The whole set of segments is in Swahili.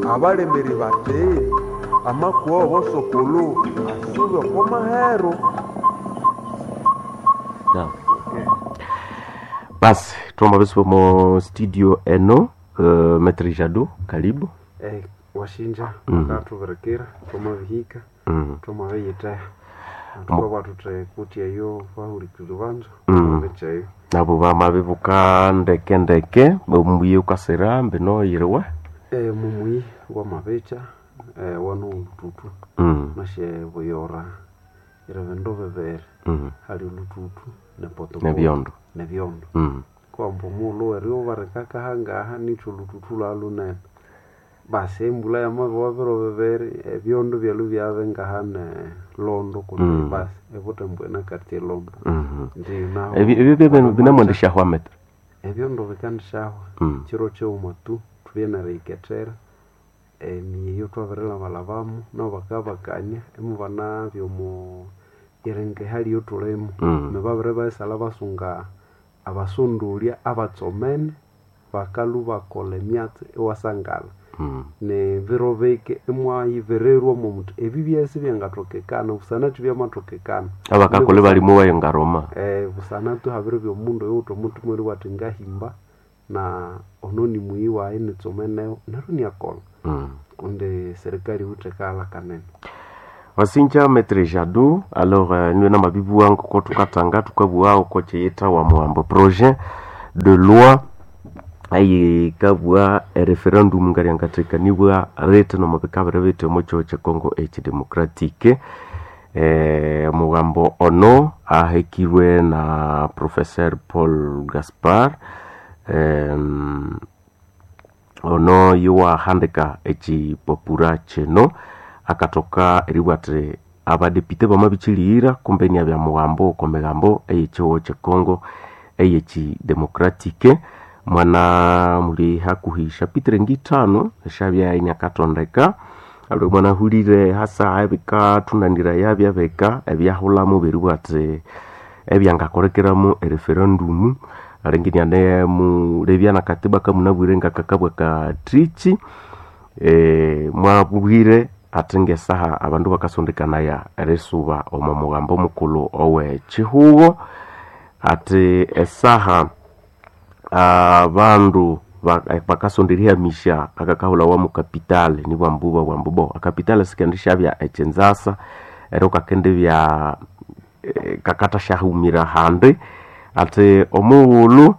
abalemberi bati amakuwa bosokulu asube komahero. Naam. Basi tuomba basi mo studio eno Maître Jadot, karibu. Washinja wakatuberekera tomabihika tomabiyita tukaba tutekutia yo bahurikira banzo bechayo nabo bamabibuka ndeke mumuye ukasera mbeno yirewa mumuyi wa mabecha wano tutu mashe boyora irevendo bebere hali lututu na poto na biondo kwa mbomulo ero barekaka hanga nicho lututu la lunene base mbula ya mabovero bebere biondo byalo byavenga hane londo kuno base evote mbwena kati londo ndi naho ebyo binamwendesha hwamet ebyondo bikandishaho chiro cyo umatu tubena reketera ni yo twaverela balavamu no bakabakanya emubana byomo irenge hali yo tulemo mebabere basala basunga abasundulya abatsomene bakalu bakole myatsi ewasangala ne viroveke emwa yivererwa mu muntu ebibyese byangatokekana busana tubya matokekana abakakole bali mu wayo ngaroma busana tu habiro byo mundo yoto muntu muri watinga himba na ononi muyiwa ene tsomene naruni akola kunde serikali utekala kanene wasinja Maître Jadot. Alors nous na mabibu wangu ko tukatanga tukabua ko cheyeta wa muambo projet de loi ayi kabwa referendum ngari ngatrika niwa rete no mabikabere bete mocho che Congo Democratique mugambo ono ahekirwe na Professeur Paul Gaspard ono yuwa handika echi popura cheno akatoka eriwatre abadepite bamabichilira kumbeni abya mugambo komegambo eyecho che Congo Democratique mwana muri hakuhisha Peter ngitano shabya inyakatondeka alo mwana hulire hasa abika tunandira yabya beka ebyahula mu beriwate ebyangakorekera mu referendum alengini ane mu lebyana katiba kamunabwirenga kakabwa ka trichi mwabuhire atenge saha abandu bakasondekana ya resuba omugambo mukulu owe chihugo ate esaha abandu bakasonderia misha akakahula wa mu capital ni bwambubo capital sikandisha bya echenzasa ero kakende bya kakata shahumira hande ate omuulu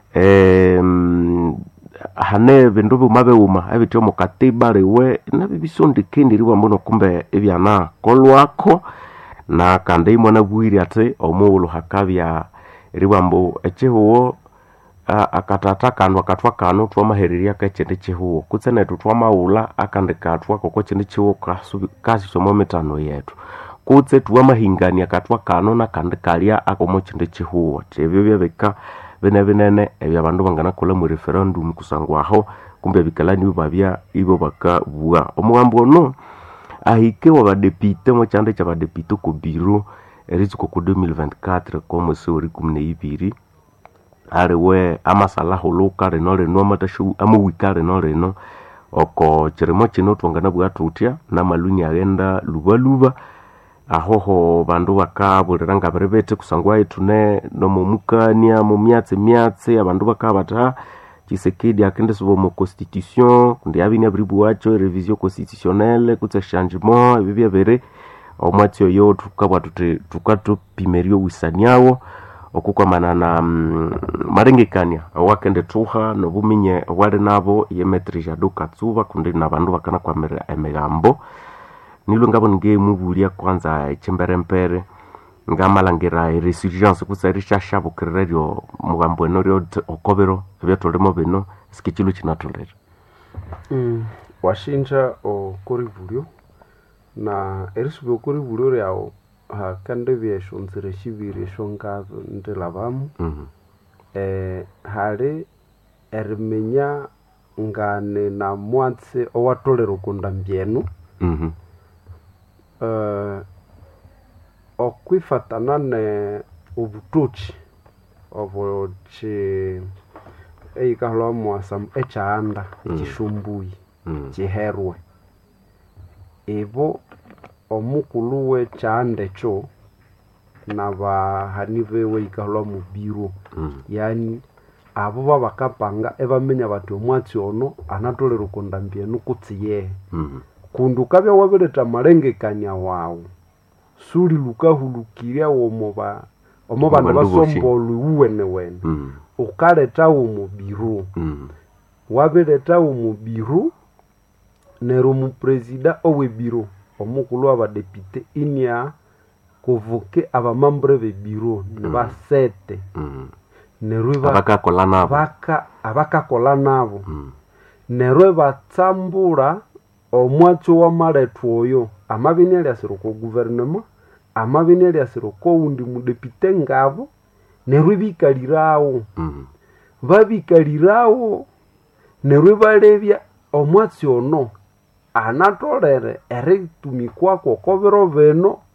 hane bindu mabeuma ebityo mu katiba rewe nabibisondekendiri bwambono kumbe ebyana kolwako na kande imwana bwiri ate omuulu hakabya ribambo echihuo akatata kanwa katwa kano twamahereria kachende chihuo kutsene tutwamaula akandekatwa koko chende chihuo kasi somo metano yetu kutse twamahingania katwa kano na kandekalia akomo chende chihuo tebyo byabeka benene ebyabandu bangana kola mu referendum kusangwaho kumbe bikalani babya ibo bakabua omugambo no ahike wa badepite mo chande cha badepite ku biro eriziko ku 2024 como sori kumne ibiri arewe amasala holuka reno matashu amuwika reno oko chiremo chino twangana bwatutya na maluni agenda lubaluba ahoho bandu bakaburanga berebete kusangwa itune no mumukania mu myatse abandu bakabata Tshisekedi akende subo mu constitution kundi abini abribu wacho revision constitutionnelle kutse changement bibya bere omwatyo yo tukabwa tukato pimerio wisaniawo okukwamana na marengekania wakende tuha no buminye wale nabo ye Maître Jadot katsuba kundi nabandu bakana kwamera emegambo nilo ngabo nge mubulia kwanza chemberempere ngamalangira resurgence kusarisha shabo kereryo mugambo enorio okobero byatolemo bino skechilo chinatolera washinja okoribulyo na erisubi okoribulyo yao hakande byeshonzire shibiri shongazo ndelabamu hale erimenya ngane na mwatse owatolero kundambyenu okwifatana ne obutuchi obochi eyikahlo mwasa echaanda ekishumbuyi chiherwe ibo omukulu w'ekyanda ekyo n'abahani bewe ikalwa mu biro yani abo babakapanga ebamenya bati omwatsi ono anatolera okundambia nukutsiye kundu kabya wabireta malengekanya wawu suli lukahulukirya omoba bandu basombolwe uwene ukaletawo mu biro wabiretawo mu biro nero mu presida owe biro omukulu abadepite inia kuvuke abamambre be biro nibasete nerwe abakakola nabo nerwe batsambula omwatsi w'amaletwa oyo amabini alyasira ku guverinoma amabini alyasira ko wundi mudepite ngabo nerwe bikalirawo babikalirawo nerwe balebya omwatsi ono anatolere eritumikwa ko biro beno